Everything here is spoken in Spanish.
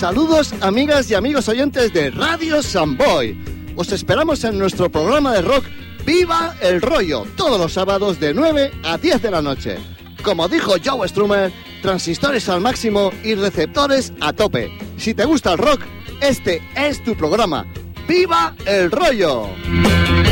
Saludos, amigas y amigos oyentes de Radio Samboy. Os esperamos en nuestro programa de rock Viva el Rollo, todos los sábados de 9 a 10 de la noche. Como dijo Joe Strummer, transistores al máximo y receptores a tope. Si te gusta el rock, este es tu programa. ¡Viva el Rollo!